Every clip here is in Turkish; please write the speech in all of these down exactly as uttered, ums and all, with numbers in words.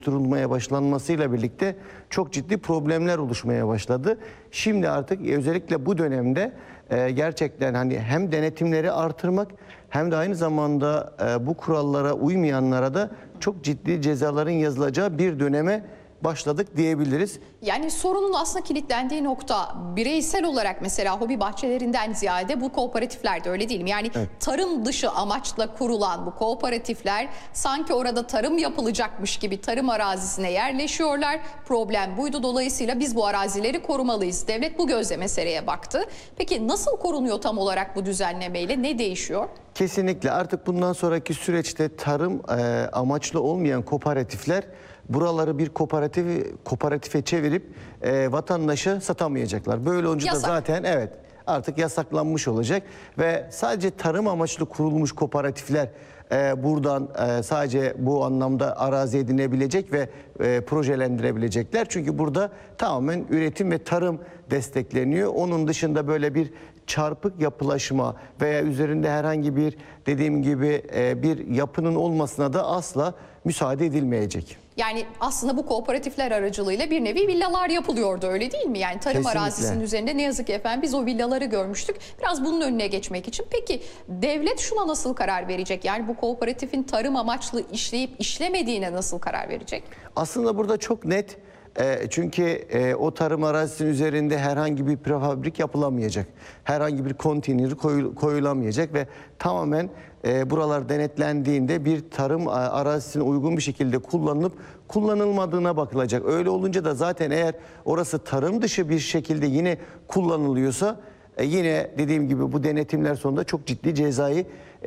oluşturulmaya başlanmasıyla birlikte çok ciddi problemler oluşmaya başladı. Şimdi artık özellikle bu dönemde e, gerçekten hani hem denetimleri artırmak hem de aynı zamanda e, bu kurallara uymayanlara da çok ciddi cezaların yazılacağı bir döneme başladık diyebiliriz. Yani sorunun aslında kilitlendiği nokta bireysel olarak mesela hobi bahçelerinden ziyade bu kooperatiflerde, öyle değil mi? Yani evet, tarım dışı amaçla kurulan bu kooperatifler sanki orada tarım yapılacakmış gibi tarım arazisine yerleşiyorlar. Problem buydu. Dolayısıyla biz bu arazileri korumalıyız. Devlet bu gözle meseleye baktı. Peki nasıl korunuyor tam olarak bu düzenlemeyle? Ne değişiyor? Kesinlikle artık bundan sonraki süreçte tarım e, amaçlı olmayan kooperatifler buraları bir kooperatif kooperatife çevirip e, vatandaşa satamayacaklar. Böyle olunca da zaten evet artık yasaklanmış olacak ve sadece tarım amaçlı kurulmuş kooperatifler e, buradan e, sadece bu anlamda arazi edinebilecek ve e, projelendirebilecekler. Çünkü burada tamamen üretim ve tarım destekleniyor. Onun dışında böyle bir çarpık yapılaşma veya üzerinde herhangi bir dediğim gibi e, bir yapının olmasına da asla müsaade edilmeyecek. Yani aslında bu kooperatifler aracılığıyla bir nevi villalar yapılıyordu, öyle değil mi? Yani tarım Kesinlikle. arazisinin üzerinde ne yazık ki efendim biz o villaları görmüştük. Biraz bunun önüne geçmek için. Peki devlet şuna nasıl karar verecek? Yani bu kooperatifin tarım amaçlı işleyip işlemediğine nasıl karar verecek? Aslında burada çok net. E, çünkü e, o tarım arazisinin üzerinde herhangi bir prefabrik yapılamayacak. Herhangi bir konteyneri koyul, koyulamayacak ve tamamen e, buralar denetlendiğinde bir tarım arazisine uygun bir şekilde kullanılıp kullanılmadığına bakılacak. Öyle olunca da zaten eğer orası tarım dışı bir şekilde yine kullanılıyorsa e, yine dediğim gibi bu denetimler sonunda çok ciddi cezai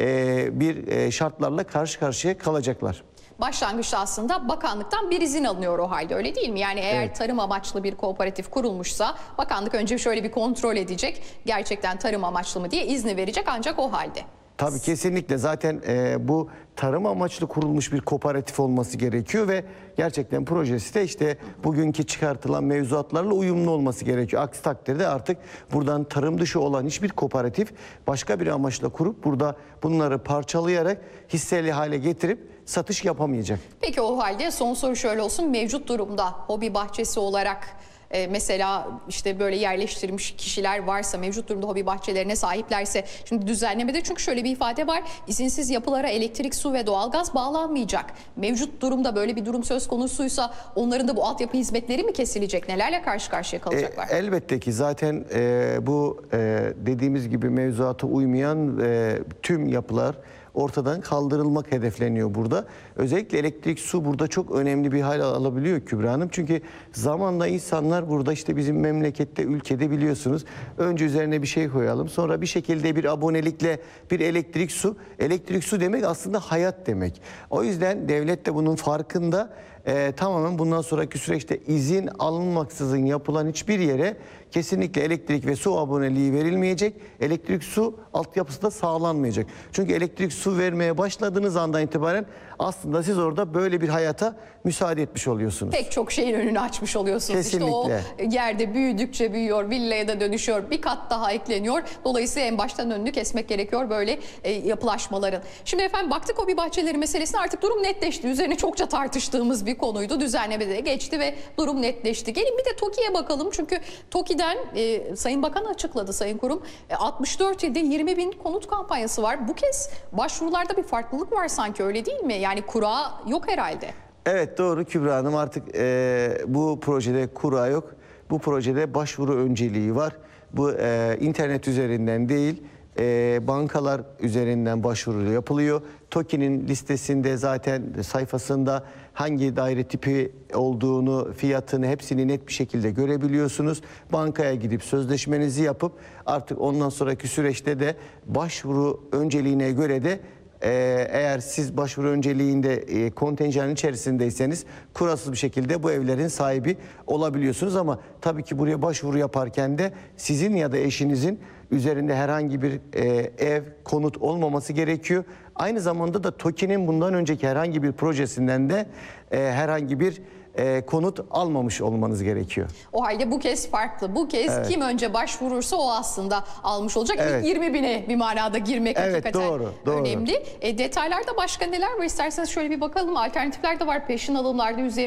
e, bir e, şartlarla karşı karşıya kalacaklar. Başlangıçta aslında bakanlıktan bir izin alınıyor o halde, öyle değil mi? Yani eğer evet, tarım amaçlı bir kooperatif kurulmuşsa bakanlık önce şöyle bir kontrol edecek. Gerçekten tarım amaçlı mı diye izni verecek ancak o halde. Tabii kesinlikle zaten e, bu tarım amaçlı kurulmuş bir kooperatif olması gerekiyor ve gerçekten projesi de işte bugünkü çıkartılan mevzuatlarla uyumlu olması gerekiyor. Aksi takdirde artık buradan tarım dışı olan hiçbir kooperatif başka bir amaçla kurup burada bunları parçalayarak hisseli hale getirip satış yapamayacak. Peki o halde son soru şöyle olsun. Mevcut durumda hobi bahçesi olarak e, mesela işte böyle yerleştirmiş kişiler varsa, mevcut durumda hobi bahçelerine sahiplerse, şimdi düzenlemede çünkü şöyle bir ifade var: izinsiz yapılara elektrik, su ve doğalgaz bağlanmayacak. Mevcut durumda böyle bir durum söz konusuysa onların da bu altyapı hizmetleri mi kesilecek? Nelerle karşı karşıya kalacaklar? E, elbette ki zaten e, bu e, dediğimiz gibi mevzuata uymayan e, tüm yapılar ortadan kaldırılmak hedefleniyor burada. Özellikle elektrik, su burada çok önemli bir hal alabiliyor Kübra Hanım. Çünkü zamanla insanlar burada işte bizim memlekette, ülkede biliyorsunuz önce üzerine bir şey koyalım. Sonra bir şekilde bir abonelikle bir elektrik, su. Elektrik, su demek aslında hayat demek. O yüzden devlet de bunun farkında. Ee, tamamen bundan sonraki süreçte izin alınmaksızın yapılan hiçbir yere kesinlikle elektrik ve su aboneliği verilmeyecek. Elektrik, su altyapısı da sağlanmayacak. Çünkü elektrik, su vermeye başladığınız andan itibaren aslında siz orada böyle bir hayata müsaade etmiş oluyorsunuz. Pek çok şeyin önünü açmış oluyorsunuz. Kesinlikle. İşte o yerde büyüdükçe büyüyor, villaya da dönüşüyor, bir kat daha ekleniyor. Dolayısıyla en baştan önünü kesmek gerekiyor böyle e, yapılaşmaların. Şimdi efendim baktık hobi bahçeleri meselesine, artık durum netleşti. Üzerine çokça tartıştığımız bir konuydu. Düzenlemede de geçti ve durum netleşti. Gelin bir de TOKİ'ye bakalım. Çünkü TOKİ'den e, Sayın Bakan açıkladı, Sayın Kurum. E, altmış dört ilde yirmi bin konut kampanyası var. Bu kez başvurularda bir farklılık var sanki, öyle değil mi? Yani kura yok herhalde. Evet doğru Kübra Hanım, artık e, bu projede kura yok. Bu projede başvuru önceliği var. Bu e, internet üzerinden değil, e, bankalar üzerinden başvuru yapılıyor. TOKİ'nin listesinde zaten sayfasında hangi daire tipi olduğunu, fiyatını hepsini net bir şekilde görebiliyorsunuz. Bankaya gidip sözleşmenizi yapıp artık ondan sonraki süreçte de başvuru önceliğine göre de Ee, eğer siz başvuru önceliğinde e, kontenjanın içerisindeyseniz kurasız bir şekilde bu evlerin sahibi olabiliyorsunuz. Ama tabii ki buraya başvuru yaparken de sizin ya da eşinizin üzerinde herhangi bir e, ev, konut olmaması gerekiyor. Aynı zamanda da TOKİ'nin bundan önceki herhangi bir projesinden de e, herhangi bir e, konut almamış olmanız gerekiyor. O halde bu kez farklı. Bu kez evet, kim önce başvurursa o aslında almış olacak. Evet. İlk yirmi bine bir manada girmek evet, hakikaten doğru, doğru. önemli. E, detaylarda başka neler var? İsterseniz şöyle bir bakalım. Alternatifler de var. Peşin alımlarda üzerine